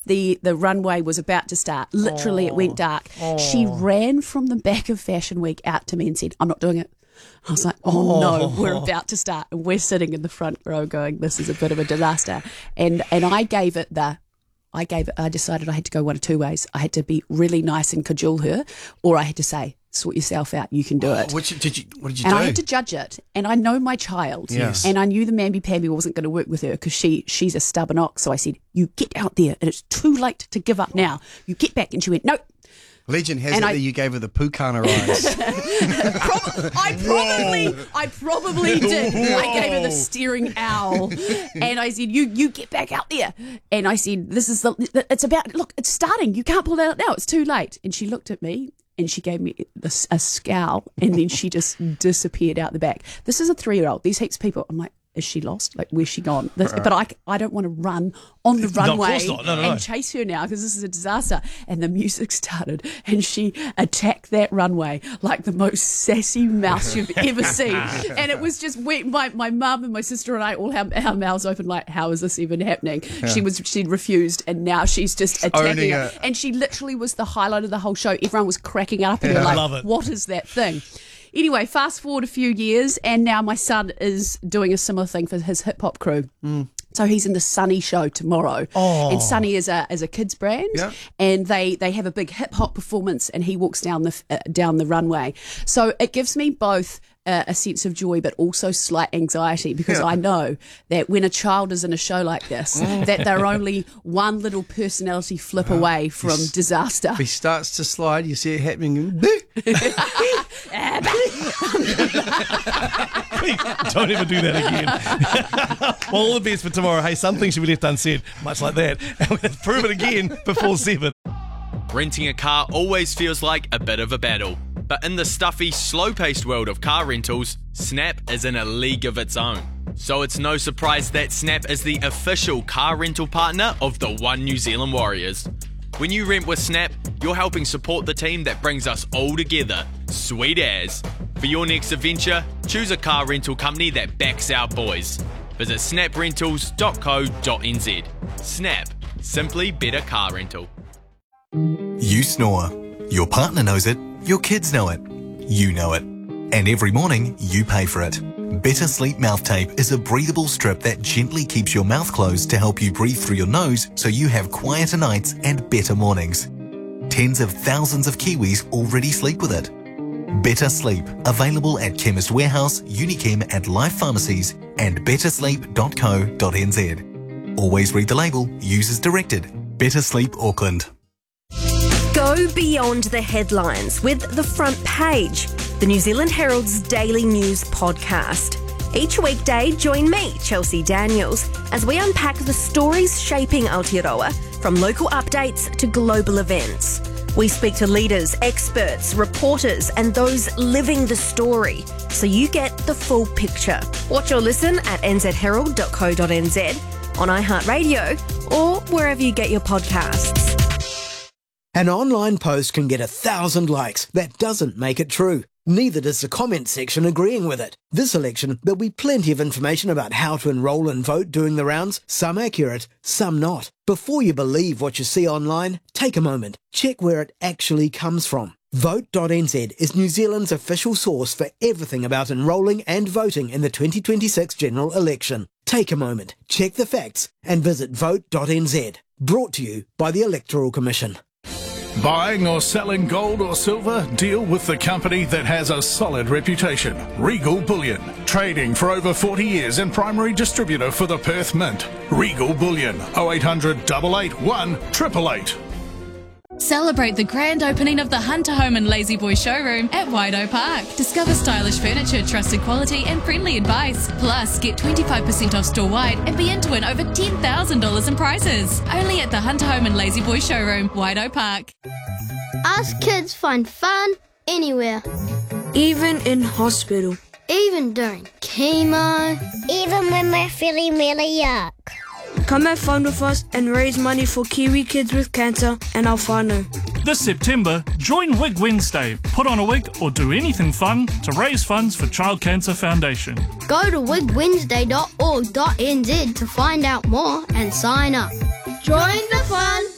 the runway was about to start. Literally, it went dark. She ran from the back of Fashion Week out to me and said, "I'm not doing it." I was like, oh no, we're about to start. And we're sitting in the front row going, this is a bit of a disaster. And I decided I had to go one of two ways. I had to be really nice and cajole her, or I had to say, sort yourself out, you can do it. What did you do? And I had to judge it. And I know my child. Yes. And I knew the mamby-pamby wasn't going to work with her because she's a stubborn ox. So I said, you get out there and it's too late to give up now. You get back. And she went, no. Legend has it that you gave her the Pukana eyes. I probably did. I gave her the steering owl, and I said, "You get back out there." And I said, it's about. Look, it's starting. You can't pull that out now. It's too late." And she looked at me, and she gave me a scowl, and then she just disappeared out the back. This is a 3-year-old. There's heaps of people. I'm like, is she lost? Like, where's she gone? But I don't want to run on the runway and chase her now because this is a disaster. And the music started and she attacked that runway like the most sassy mouse you've ever seen. And it was just my mum and my sister and I all have our mouths open like, how is this even happening? Yeah. She'd refused and now she's just attacking it. And she literally was the highlight of the whole show. Everyone was cracking up and like, what is that thing? Anyway, fast forward a few years, and now my son is doing a similar thing for his hip-hop crew. So he's in the Sunny show tomorrow. And Sunny is a kids brand, and they have a big hip-hop performance, and he walks down the runway. So it gives me both a sense of joy but also slight anxiety because I know that when a child is in a show like this that they're only one little personality flip away from disaster. If he starts to slide, you see it happening and don't ever do that again. Well, all the best for tomorrow. Hey, some things should be left unsaid, much like that. And we're going to prove it again before 7. Renting a car always feels like a bit of a battle. But in the stuffy, slow-paced world of car rentals, Snap is in a league of its own. So it's no surprise that Snap is the official car rental partner of the One New Zealand Warriors. When you rent with Snap, you're helping support the team that brings us all together. Sweet as. For your next adventure, choose a car rental company that backs our boys. Visit snaprentals.co.nz. Snap. Simply better car rental. You snore. Your partner knows it. Your kids know it. You know it. And every morning, you pay for it. Better Sleep Mouth Tape is a breathable strip that gently keeps your mouth closed to help you breathe through your nose so you have quieter nights and better mornings. Tens of thousands of Kiwis already sleep with it. Better Sleep, available at Chemist Warehouse, Unichem and Life Pharmacies and bettersleep.co.nz. Always read the label, use as directed. Better Sleep Auckland. Go beyond the headlines with The Front Page, the New Zealand Herald's daily news podcast. Each weekday, join me, Chelsea Daniels, as we unpack the stories shaping Aotearoa, from local updates to global events. We speak to leaders, experts, reporters, and those living the story, so you get the full picture. Watch or listen at nzherald.co.nz, on iHeartRadio, or wherever you get your podcasts. An online post can get 1,000 likes. That doesn't make it true. Neither does the comment section agreeing with it. This election, there'll be plenty of information about how to enrol and vote doing the rounds, some accurate, some not. Before you believe what you see online, take a moment. Check where it actually comes from. Vote.nz is New Zealand's official source for everything about enrolling and voting in the 2026 general election. Take a moment, check the facts, and visit vote.nz. Brought to you by the Electoral Commission. Buying or selling gold or silver? Deal with the company that has a solid reputation. Regal Bullion. Trading for over 40 years and primary distributor for the Perth Mint. Regal Bullion. 0800 881 888. Celebrate the grand opening of the Hunter Home and Lazy Boy showroom at Waido Park. Discover stylish furniture, trusted quality and friendly advice. Plus, get 25% off store-wide and be in to win over $10,000 in prizes. Only at the Hunter Home and Lazy Boy showroom, Waido Park. Us kids find fun anywhere. Even in hospital. Even during chemo. Even when we're feeling really yuck. Come have fun with us and raise money for Kiwi kids with cancer and our whānau. This September, join Wig Wednesday. Put on a wig or do anything fun to raise funds for Child Cancer Foundation. Go to wigwednesday.org.nz to find out more and sign up. Join the fun.